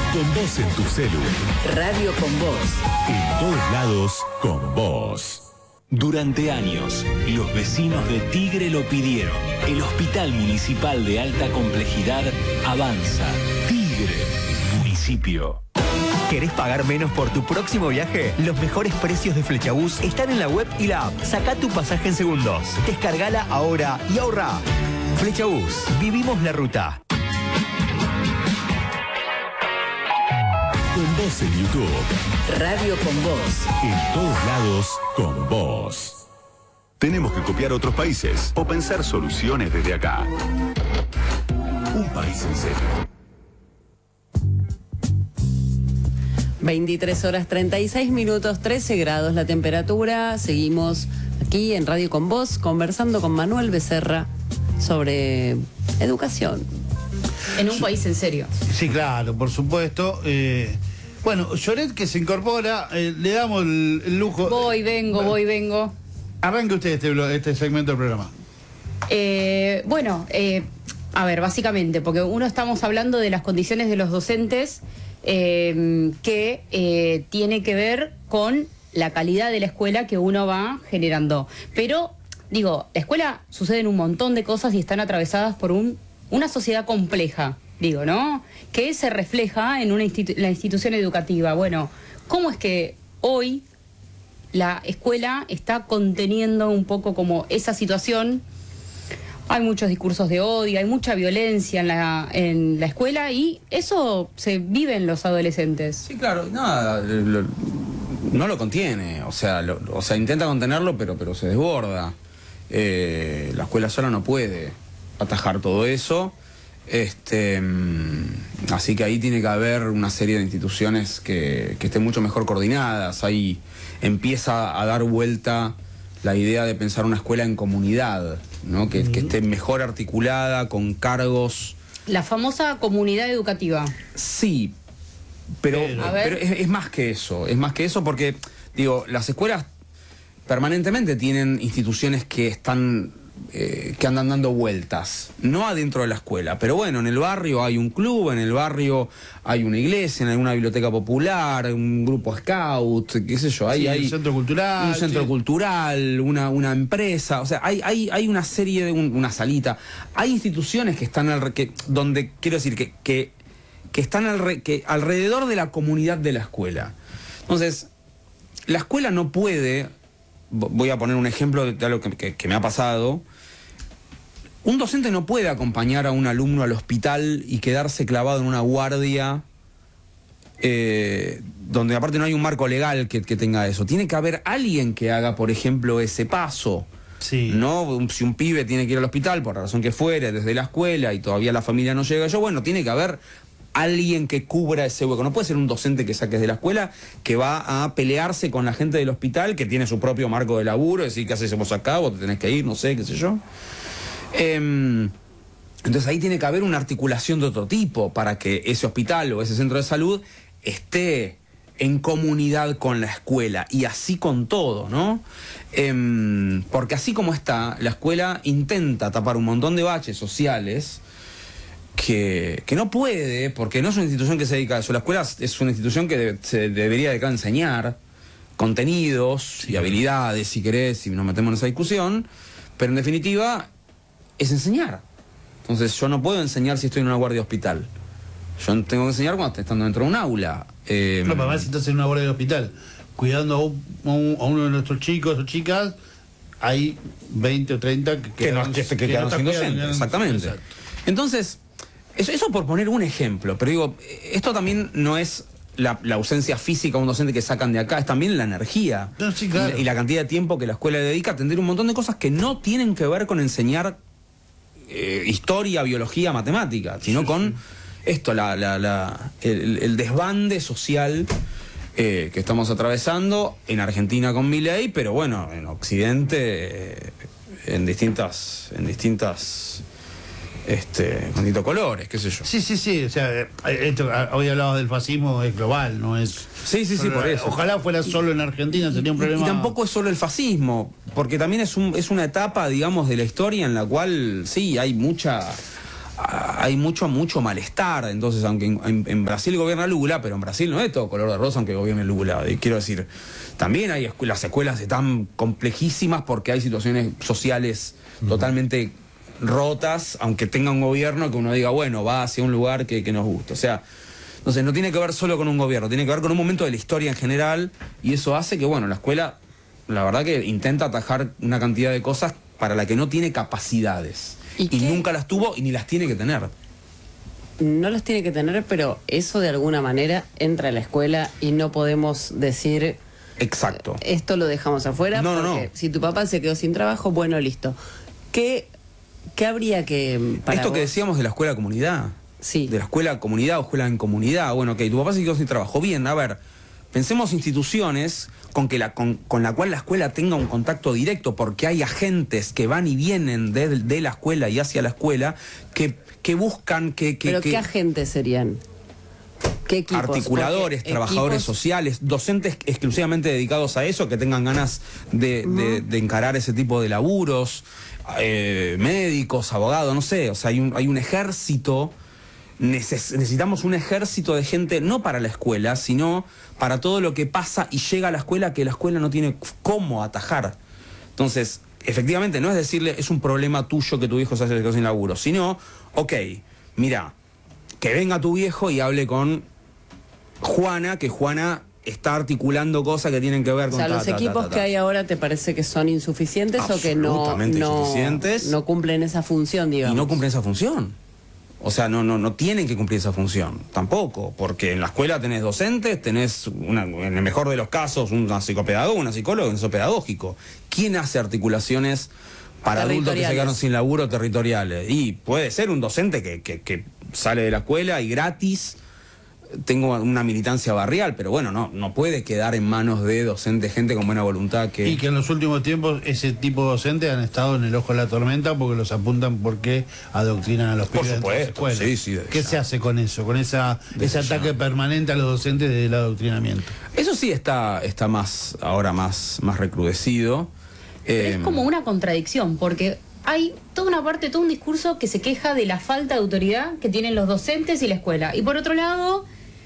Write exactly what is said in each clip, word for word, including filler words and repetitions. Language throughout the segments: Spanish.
Con vos en tu celu. Radio con Vos. En todos lados, con vos. Durante años, los vecinos de Tigre lo pidieron. El Hospital Municipal de Alta Complejidad avanza. Tigre, municipio. ¿Querés pagar menos por tu próximo viaje? Los mejores precios de Flexabus están en la web y la app. Sacá tu pasaje en segundos. Descargala ahora y ahorrá. Flexabus, vivimos la ruta. Con vos en YouTube. Radio con Vos. En todos lados, con vos. Tenemos que copiar otros países o pensar soluciones desde acá. Un país en serio. veintitrés horas treinta y seis minutos, trece grados la temperatura. Seguimos aquí en Radio con Vos conversando con Manuel Becerra sobre educación. En un país en serio. Sí, claro, por supuesto. Eh, bueno, Lloret que se incorpora, eh, le damos el, el lujo. Voy, vengo, voy, vengo. Arranque usted este, blo- este segmento del programa. Eh, bueno, eh, a ver, básicamente, porque uno estamos hablando de las condiciones de los docentes eh, que eh, tiene que ver con la calidad de la escuela que uno va generando. Pero, digo, la escuela suceden un montón de cosas y están atravesadas por un, una sociedad compleja, digo, ¿no? Que se refleja en una institu- la institución educativa. Bueno, ¿cómo es que hoy la escuela está conteniendo un poco como esa situación? Hay muchos discursos de odio, hay mucha violencia en la, en la escuela y eso se vive en los adolescentes. Sí, claro, nada, lo, no lo contiene, o sea, lo, o sea, intenta contenerlo, pero, pero se desborda. Eh, la escuela sola no puede atajar todo eso. Este, así que ahí tiene que haber una serie de instituciones que, que estén mucho mejor coordinadas. Ahí empieza a dar vuelta la idea de pensar una escuela en comunidad, ¿no? Que, que esté mejor articulada, con cargos. La famosa comunidad educativa. Sí, pero, Pero- pero es, es más que eso, es más que eso porque, digo, las escuelas permanentemente tienen instituciones que están, eh, que andan dando vueltas, no adentro de la escuela, pero bueno, en el barrio hay un club, en el barrio hay una iglesia, hay una biblioteca popular, un grupo scout, qué sé yo, hay, Sí, hay un centro cultural. un centro sí. cultural, una, una empresa, o sea, hay, hay, hay una serie de un- una salita, hay instituciones que están al, que, donde quiero decir que, que, que están al, que alrededor de la comunidad de la escuela. Entonces, la escuela no puede, voy a poner un ejemplo de algo que, que, que me ha pasado. Un docente no puede acompañar a un alumno al hospital y quedarse clavado en una guardia eh, donde aparte no hay un marco legal que, que tenga eso. Tiene que haber alguien que haga, por ejemplo, ese paso. Sí. No, Un- si un pibe tiene que ir al hospital por la razón que fuere, desde la escuela y todavía la familia no llega, yo, bueno, tiene que haber alguien que cubra ese hueco. No puede ser un docente que saques de la escuela que va a pelearse con la gente del hospital que tiene su propio marco de laburo, decir, ¿qué haces vos acá? Vos te tenés que ir, no sé, qué sé yo. Em, entonces ahí tiene que haber una articulación de otro tipo para que ese hospital o ese centro de salud esté en comunidad con la escuela y así con todo, ¿no? Em, porque así como está, la escuela intenta tapar un montón de baches sociales que, que no puede, porque no es una institución que se dedica a eso. La escuela es una institución que de- se debería dedicar a enseñar contenidos y habilidades, si querés, si nos metemos en esa discusión, pero en definitiva es enseñar. Entonces yo no puedo enseñar si estoy en una guardia de hospital. Yo tengo que enseñar cuando estoy estando dentro de un aula. Eh, No, papá, si estás en una guardia de hospital cuidando a, un- a un- a uno de nuestros chicos o chicas, hay veinte o treinta que, que no, quedan- que, que que quedaron no sin están docentes, cuidando, exactamente. exacto. Entonces, eso, eso por poner un ejemplo, pero digo, esto también no es la, la ausencia física de un docente que sacan de acá, es también la energía No, sí, claro. y, la, y la cantidad de tiempo que la escuela dedica a atender un montón de cosas que no tienen que ver con enseñar eh, historia, biología, matemática, sino Sí, con sí. esto, la, la, la, el, el desbande social eh, que estamos atravesando en Argentina con Milei, pero bueno, en Occidente eh, en distintas, en distintas, este, con distintos colores, qué sé yo. Sí, sí, sí. O sea, eh, esto, ah, hoy hablabas del fascismo, es global, no es. Sí, sí, sí, por eso. Ojalá fuera solo en Argentina, sería un Y- problema. Y tampoco es solo el fascismo, porque también es, un, es una etapa, digamos, de la historia en la cual, sí, hay mucha hay mucho, mucho malestar. Entonces, aunque en, en, en Brasil gobierna Lula, pero en Brasil no es todo color de rosa aunque gobierne Lula. Y quiero decir, también hay escu- las escuelas están complejísimas porque hay situaciones sociales uh-huh. totalmente rotas, aunque tenga un gobierno que uno diga, bueno, va hacia un lugar que, que nos guste. O sea, entonces no tiene que ver solo con un gobierno, tiene que ver con un momento de la historia en general, y eso hace que, bueno, la escuela, la verdad que intenta atajar una cantidad de cosas para la que no tiene capacidades. Y, y nunca las tuvo y ni las tiene que tener. No las tiene que tener, pero eso de alguna manera entra a la escuela y no podemos decir... Exacto. Esto lo dejamos afuera, no, porque no. si tu papá se quedó sin trabajo, bueno, listo. ¿Qué, qué habría que... Para Esto vos? que decíamos de la escuela comunidad. Sí. De la escuela comunidad o escuela en comunidad. Bueno, ok, tu papá se quedó sin trabajo. Bien, a ver, pensemos instituciones con, que la, con, con la cual la escuela tenga un contacto directo, porque hay agentes que van y vienen de, de la escuela y hacia la escuela que, que buscan que... que ¿Pero que, qué agentes serían? ¿Qué equipos? Articuladores, Porque trabajadores equipos... sociales, docentes exclusivamente dedicados a eso, que tengan ganas de, uh-huh. de, de encarar ese tipo de laburos, eh, médicos, abogados, no sé, o sea, hay un, hay un ejército... Neces- necesitamos un ejército de gente, no para la escuela, sino para todo lo que pasa y llega a la escuela que la escuela no tiene cómo atajar. Entonces, efectivamente, no es decirle, es un problema tuyo que tu hijo se haya quedado sin laburo, sino, ok, mira, que venga tu viejo y hable con Juana, que Juana está articulando cosas que tienen que ver con... O sea, ta, los ta, equipos ta, ta, ta. que hay ahora, ¿te parece que son insuficientes o que no, Absolutamente no, insuficientes. no cumplen esa función, digamos? Y no cumplen esa función. O sea, no, no, no tienen que cumplir esa función, tampoco, porque en la escuela tenés docentes, tenés, una, en el mejor de los casos, una psicopedagoga, una psicóloga, un psicopedagógico. ¿Quién hace articulaciones para adultos que se quedaron sin laburo territoriales? Y puede ser un docente que, que, que sale de la escuela y gratis, tengo una militancia barrial, pero bueno, no, no puede quedar en manos de docentes, gente con buena voluntad que... Y que en los últimos tiempos ese tipo de docentes han estado en el ojo de la tormenta porque los apuntan porque adoctrinan a los Por pibes dentro de la supuesto, escuela. sí, sí, desde ¿Qué ya. se hace con eso? Con esa ese Desde ataque ya. permanente a los docentes del adoctrinamiento. Eso sí está, está más, ahora más, más recrudecido. Pero Eh, es como una contradicción, porque hay toda una parte, todo un discurso que se queja de la falta de autoridad que tienen los docentes y la escuela. Y por otro lado,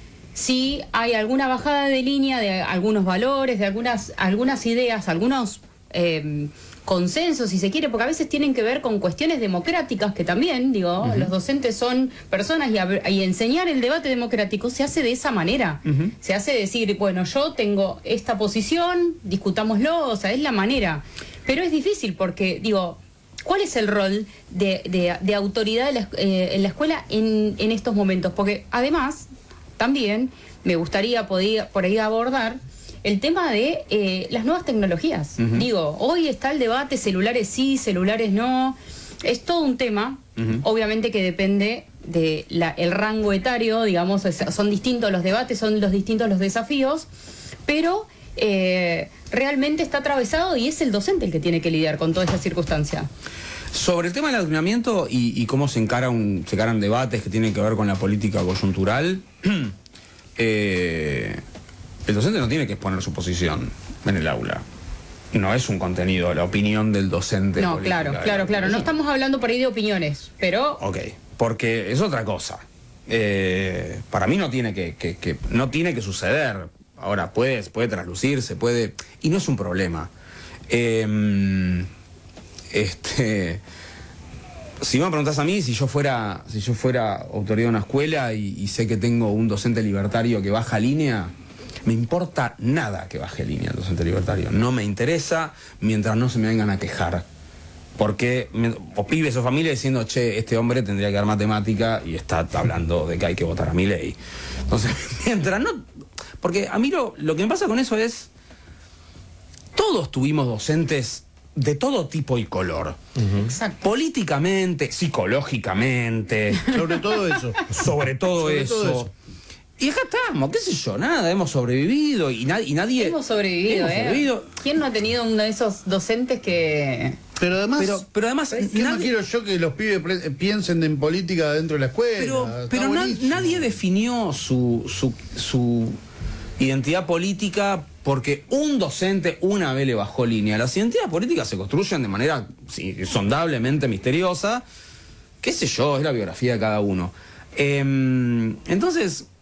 si hay alguna bajada de línea de algunos valores, de algunas, algunas ideas, algunos eh, consensos, si se quiere, porque a veces tienen que ver con cuestiones democráticas, que también, digo, uh-huh. los docentes son personas y, a, y enseñar el debate democrático se hace de esa manera. Uh-huh. Se hace decir, bueno, yo tengo esta posición, discutámoslo, o sea, es la manera. Pero es difícil porque, digo, ¿cuál es el rol de, de, de autoridad de la, eh, en la escuela en, en estos momentos? Porque además, también me gustaría poder, por ahí abordar el tema de eh, las nuevas tecnologías. Uh-huh. Digo, hoy está el debate, celulares sí, celulares no. Es todo un tema, uh-huh. obviamente que depende de la, el rango etario, digamos, es, son distintos los debates, son los distintos los desafíos, pero eh, realmente está atravesado y es el docente el que tiene que lidiar con toda esa circunstancia. Sobre el tema del adoctrinamiento y, y cómo se, encara un, se encaran debates que tienen que ver con la política coyuntural, eh, el docente no tiene que exponer su posición en el aula. No es un contenido, la opinión del docente. No, claro, claro, claro. No estamos hablando por ahí de opiniones, pero... Ok, porque es otra cosa. Eh, para mí no tiene que, que, que, no tiene que suceder. Ahora, puede, puede traslucirse, puede... Y no es un problema. Eh, este... Si me preguntás a mí, si yo fuera, si yo fuera autoridad de una escuela y, y sé que tengo un docente libertario que baja línea, me importa nada que baje línea el docente libertario. No me interesa mientras no se me vengan a quejar. Porque, me, o pibes o familia diciendo, che, este hombre tendría que dar matemática y está hablando de que hay que votar a Milei. Entonces, mientras no... Porque a mí lo, lo que me pasa con eso es... Todos tuvimos docentes de todo tipo y color. Uh-huh. Exacto. Políticamente, psicológicamente. Sobre todo eso. Sobre todo, sobre eso. todo eso. Y acá estamos, qué sé yo, nada, hemos sobrevivido y, na- y nadie... Hemos sobrevivido, hemos ¿eh? sobrevivido. ¿Quién no ha tenido uno de esos docentes que... Pero además, Pero, pero además ¿qué nadie, no quiero yo que los pibes pre- piensen en política dentro de la escuela? pero, Está pero na- buenísimo. nadie definió su, su, su identidad política porque un docente una vez le bajó línea. Las identidades políticas se construyen de manera sí, sondablemente misteriosa qué sé yo, es la biografía de cada uno. Eh, entonces,